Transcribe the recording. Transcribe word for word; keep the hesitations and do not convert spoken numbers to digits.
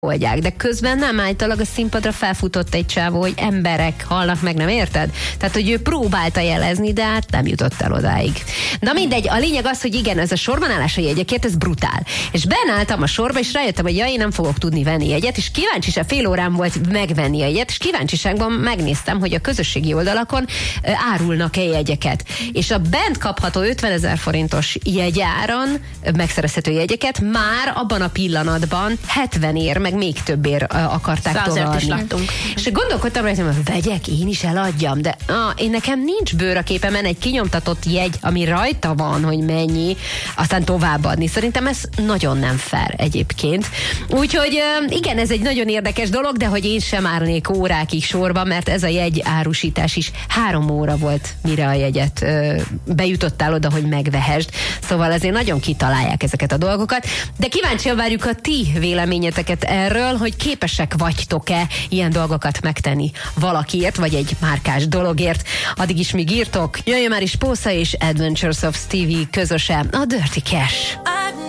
oldják, de közben nem állítólag a színpadra felfutott egy csávó, hogy emberek halnak meg, nem érted? Tehát, hogy ő próbálta jelezni, de hát nem jutott el odáig. Na mindegy, a lényeg az, hogy igen, ez a sorban állás a jegyekért, ez brutál. És benálltam a sorba, és rájöttem, hogy ja, én nem fogok tudni venni jegyet, és kíváncsiság, fél órám volt megvenni a jegyet, és kíváncsiságban megnéztem, hogy a közösségi oldalakon árulnak-e jegyeket. És a bent kapható ötvenezer forintos jegyáron megszerezhető jegyeket már abban a pillanatban hetven ér, meg még többért akarták továbbadni. És gondolkodtam rá, hogy vegyek, én is eladjam, de ah, én nekem nincs bőr a képemen egy kinyomtatott jegy, ami rajta van, hogy mennyi, aztán továbbadni. Szerintem ez nagyon nem fair egyébként. Úgyhogy igen, ez egy nagyon érdekes dolog, de hogy én sem állnék órákig sorba, mert ez a jegy árusítás is három óra volt, mire a jegyet bejutottál oda, hogy megvehesd. Szóval azért nagyon kitalálják ezeket a dolgokat, de kíváncsian várjuk a ti véleményeteket erről, hogy képesek vagytok-e ilyen dolgokat megtenni valakiért, vagy egy márkás dologért. Addig is még írtok, jöjjön már is Pósza és Adventures of Stevie közösen, a Dirty Cash.